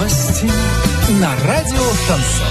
Новости на радио Шансон.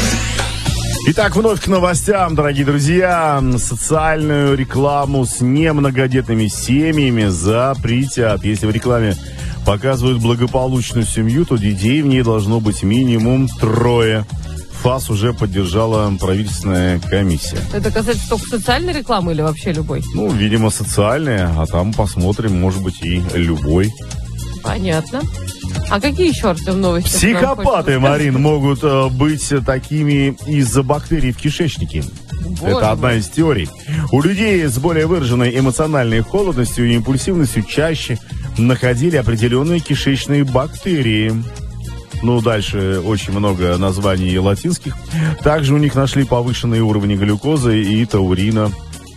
Итак, вновь к новостям, дорогие друзья. Социальную рекламу с немногодетными семьями запретят. Если в рекламе показывают благополучную семью, то детей в ней должно быть минимум 3. ФАС уже поддержала правительственная комиссия. Это касается только социальной рекламы или вообще любой? Ну, видимо, социальная, а там посмотрим, может быть, и любой. Понятно. А какие еще, Артем, новости? Психопаты, Марин, могут быть такими из-за бактерий в кишечнике. Боже Это одна из теорий. У людей с более выраженной эмоциональной холодностью и импульсивностью чаще находили определенные кишечные бактерии. Ну, дальше очень много названий латинских. Также у них нашли повышенные уровни глюкозы и таурина.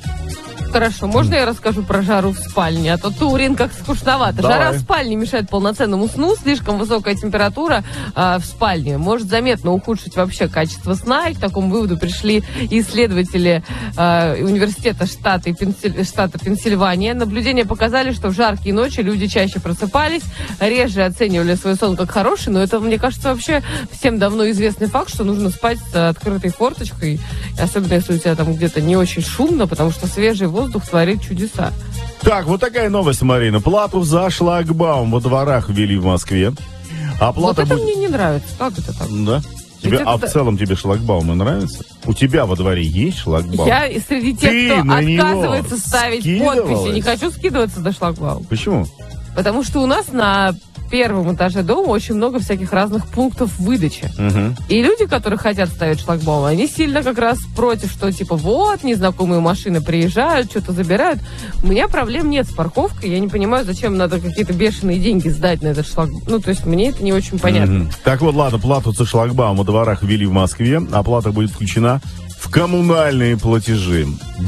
Хорошо, можно я расскажу про жару в спальне? А то таурин как скучновато. Давай. Жара в спальне мешает полноценному сну. Слишком высокая температура в спальне может заметно ухудшить вообще качество сна. И к такому выводу пришли исследователи университета штата Пенсильвания. Наблюдения показали, что в жаркие ночи люди чаще просыпались, реже оценивали свой сон как хороший. Но это, мне кажется, вообще всем давно известный факт, что нужно спать с открытой форточкой. Особенно, если у тебя там где-то не очень шумно, потому что свежий воздух творит чудеса. Так, вот такая новость, Марина. Плату за шлагбаум во дворах ввели в Москве. Оплата вот это мне не нравится. Как это так? Да? Тебе, это... в целом тебе шлагбаумы нравятся? У тебя во дворе есть шлагбаум? Я среди тех, кто отказывается ставить подписи. Не хочу скидываться до шлагбаума. Почему? Потому что у нас на первом этаже дома очень много всяких разных пунктов выдачи. Угу. И люди, которые хотят ставить шлагбаум, они сильно как раз против, что типа вот, незнакомые машины приезжают, что-то забирают. У меня проблем нет с парковкой. Я не понимаю, зачем надо какие-то бешеные деньги сдать на этот шлагбаум. Ну, то есть мне это не очень понятно. Угу. Так вот, ладно, плату за шлагбаум во дворах ввели в Москве. Оплата будет включена в коммунальные платежи.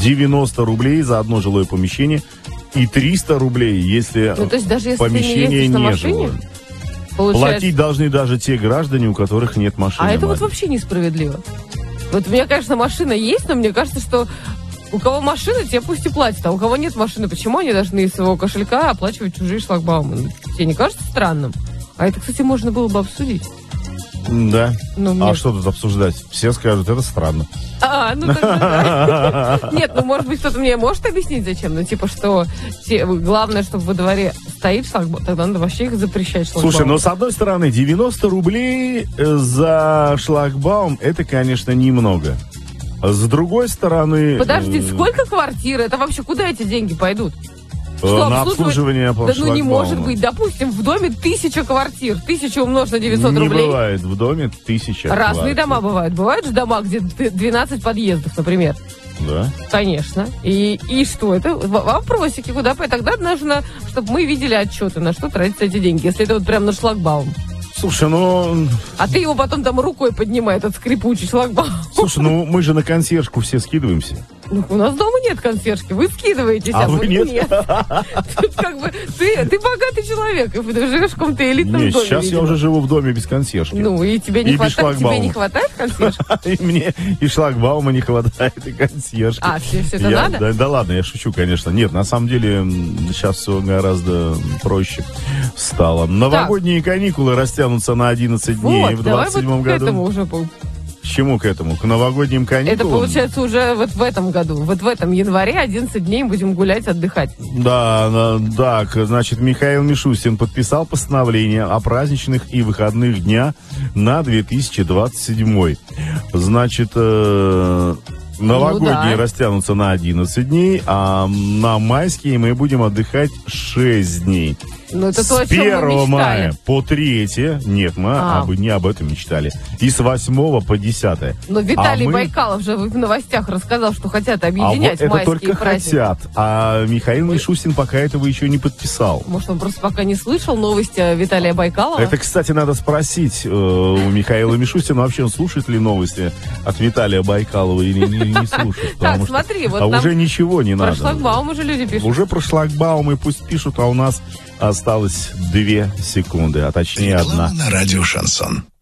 90 рублей за одно жилое помещение и 300 рублей, если, то есть даже если помещение ты не не жилое. Получается... Платить должны даже те граждане, у которых нет машины. А это вот вообще несправедливо. Вот у меня, конечно, машина есть, но мне кажется, что у кого машина, те пусть и платят, а у кого нет машины, почему они должны из своего кошелька оплачивать чужие шлагбаумы? Тебе не кажется странным? А это, кстати, можно было бы обсудить. Да. Ну, а что тут обсуждать? Все скажут, это странно. Ну тогда да. Нет, ну может быть кто-то мне может объяснить зачем? Ну типа что главное, чтобы во дворе стоит шлагбаум, тогда надо вообще их запрещать шлагбаум. Слушай, ну с одной стороны 90 рублей за шлагбаум это, конечно, немного. С другой стороны... Подожди, сколько квартир? Это вообще куда эти деньги пойдут? Что, на обслуживание по шлагбаума? Да ну не может быть. Допустим, в доме 1000 квартир. 1000 умножить на 900 рублей. Не бывает в доме 1000 Разные квартир. дома бывают. Бывают же дома, где 12 подъездов, например. Да? Конечно. И что это? Вопросики. Куда пойти? Тогда нужно, чтобы мы видели отчеты, на что тратятся эти деньги. Если это вот прям на шлагбаум. Слушай, ну... А ты его потом там рукой поднимай, этот скрипучий шлагбаум. Слушай, ну мы же на консьержку все скидываемся. Ну, у нас дома нет консьержки, вы скидываетесь, а вы нет? Тут как бы ты богатый человек, и ты живешь в каком-то элитном доме. Сейчас видимо. я уже живу в доме без консьержки. Ну, и тебе не хватает консьержки? И мне и шлагбаума не хватает, и консьержки. А, все это надо? Да ладно, я шучу, конечно. Нет, на самом деле, сейчас все гораздо проще стало. Новогодние каникулы растянутся на 11 дней в 27 году. К этому уже... К чему к этому? К новогодним каникулам? Это получается уже вот в этом году. Вот в этом январе 11 дней будем гулять, отдыхать. Да, так, значит, Михаил Мишустин подписал постановление о праздничных и выходных дня на 2027. Значит, новогодние растянутся на 11 дней, а на майские мы будем отдыхать 6 дней. Ну, это с то, о чем 1 мая по 3, нет, мы не об этом мечтали. И с 8 по 10. Но Виталий Байкалов же в новостях рассказал, что хотят объединять майские это только праздники. хотят, а Михаил Мишустин пока этого еще не подписал. Может, он просто пока не слышал новости Виталия Байкалова? Это, кстати, надо спросить у Михаила Мишустина, вообще он слушает ли новости от Виталия Байкалова или не слушает. Так, смотри, вот уже ничего не надо. Про шлагбаум уже люди пишут. Уже про шлагбаумы пусть пишут, а у нас осталось 2 секунды, а точнее 1. На радио Шансон.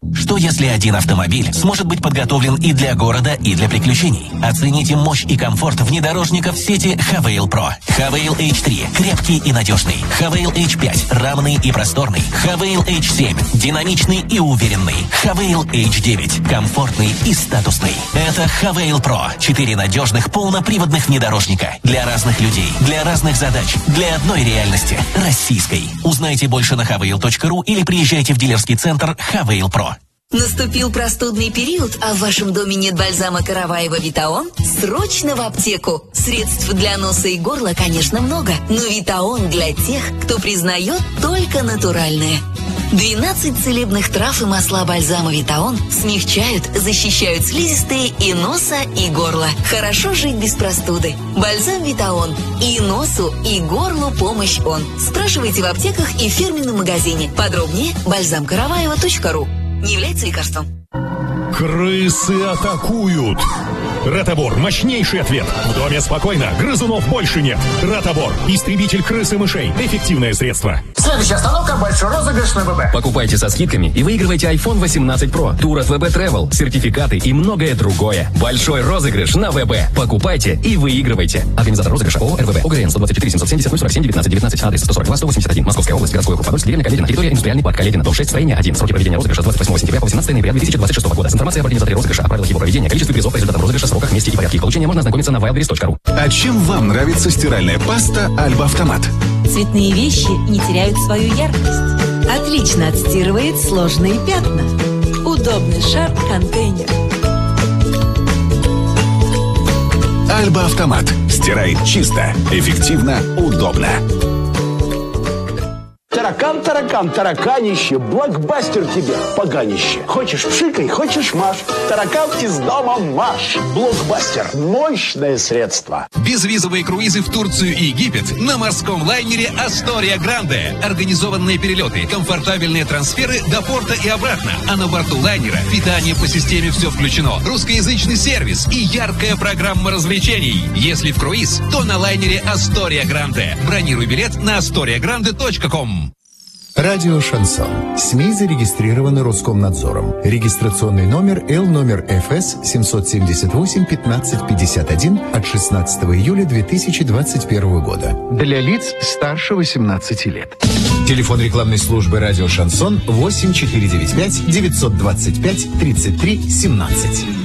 Что если один автомобиль сможет быть подготовлен и для города, и для приключений? Оцените мощь и комфорт внедорожников сети Havail Pro. Havail H3 – крепкий и надежный. Havail H5 – равный и просторный. Havail H7 – динамичный и уверенный. Havail H9 – комфортный и статусный. Это Havail Pro – 4 надежных полноприводных внедорожника. Для разных людей, для разных задач, для одной реальности – российской. Узнайте больше на havail.ru или приезжайте в дилерский центр Havail Pro. Наступил простудный период, а в вашем доме нет бальзама Караваева Витаон? Срочно в аптеку! Средств для носа и горла, конечно, много, но Витаон для тех, кто признает только натуральное. 12 целебных трав и масла бальзама Витаон смягчают, защищают слизистые и носа, и горла. Хорошо жить без простуды. Бальзам Витаон. И носу, и горлу помощь он. Спрашивайте в аптеках и в фирменном магазине. Подробнее бальзамкараваева.ру. Не является лекарством. Крысы атакуют! Ротобор – мощнейший ответ. В доме спокойно, грызунов больше нет. Ротобор – истребитель крыс и мышей. Эффективное средство. Следующая остановка – большой розыгрыш на ВБ. Покупайте со скидками и выигрывайте iPhone 18 Pro, тур от ВБ Travel, сертификаты и многое другое. Большой розыгрыш на ВБ. Покупайте и выигрывайте. Организатор розыгрыша ООО РВБ. ОГРН 124 770 047 19 19. Адрес 142 181. Московская область. Городской округ Подольск. Деревня Каледина. Территория индустриальный парк Каледина. Дом 6. Строение 1. Сроки проведения розыгрыша 28 сентября по 18 ноября 2026 года. Информация об организаторе розыгрыша, о правилах его проведения, количестве призов, результатах розыгрыша, сроках, месте и порядке их получения можно ознакомиться на wildberries.ru. А чем вам нравится стиральная паста Альба Автомат? Цветные вещи не теряют свою яркость. Отлично отстирывает сложные пятна. Удобный шар-контейнер. Альба Автомат. Стирает чисто, эффективно, удобно. Таракан, таракан, тараканище, блокбастер тебе, поганище. Хочешь пшикай, хочешь маш. Таракан из дома маш. Блокбастер. Мощное средство. Безвизовые круизы в Турцию и Египет на морском лайнере «Астория Гранде». Организованные перелеты, комфортабельные трансферы до порта и обратно. А на борту лайнера питание по системе «Все включено», русскоязычный сервис и яркая программа развлечений. Если в круиз, то на лайнере «Астория Гранде». Бронируй билет на astoriagrande.com. Радио «Шансон». СМИ зарегистрированы Роскомнадзором. Регистрационный номер Л номер ФС 778 15 51 от 16 июля 2021 года. Для лиц старше 18 лет. Телефон рекламной службы «Радио Шансон» 8495 925 33 17.